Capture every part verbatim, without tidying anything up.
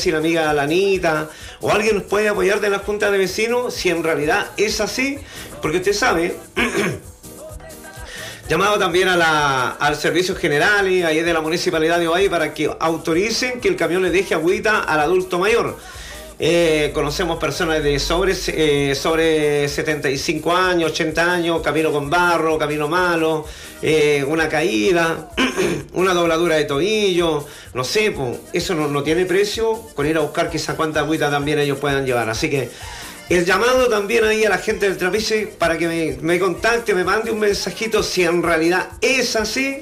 si la amiga Lanita o alguien nos puede apoyar de la Junta de Vecinos, si en realidad es así, porque usted sabe... Llamado también a la, al servicios generales ahí de la Municipalidad de Ovalle para que autoricen que el camión le deje agüita al adulto mayor. Eh, conocemos personas de sobre, eh, sobre setenta y cinco años, ochenta años, camino con barro, camino malo, eh, una caída, una dobladura de tobillo, no sé, pues, eso no, no tiene precio con ir a buscar quizá cuánta agüita también ellos puedan llevar. Así que el llamado también ahí a la gente del Trapiche para que me, me contacte, me mande un mensajito si en realidad es así.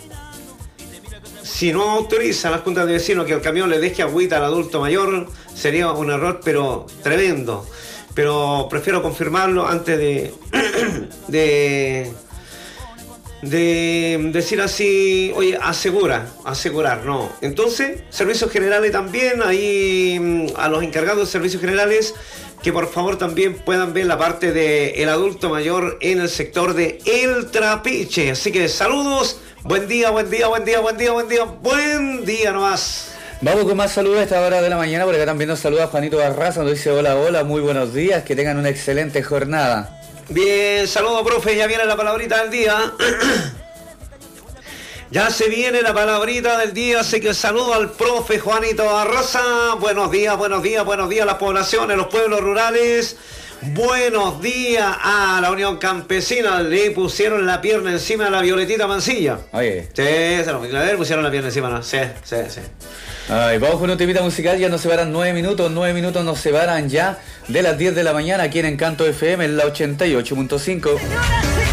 Si no autoriza a las juntas de vecinos que el camión le deje agüita al adulto mayor, sería un error pero tremendo. Pero prefiero confirmarlo antes de, de, de decir así, oye, asegura, asegurar, no. Entonces, servicios generales también, ahí a los encargados de servicios generales, que por favor también puedan ver la parte del adulto mayor en el sector de El Trapiche. Así que saludos, buen día, buen día, buen día, buen día, buen día, buen día nomás. Vamos con más saludos a esta hora de la mañana, por acá también nos saluda Juanito Barraza, nos dice hola, hola, muy buenos días, que tengan una excelente jornada. Bien, saludos profe, ya viene la palabrita del día. Ya se viene la palabrita del día, así que saludo al profe Juanito Barraza. Buenos días, buenos días, buenos días a las poblaciones, los pueblos rurales. Buenos días a la Unión Campesina. Le pusieron la pierna encima a la Violetita Mancilla. Oye. Sí, se lo le pusieron la pierna encima, ¿no? Sí, sí, sí. Ay, vamos con un temita musical, ya nos separan nueve minutos, nueve minutos nos separan ya de las diez de la mañana aquí en Encanto F M, en la ochenta y ocho punto cinco.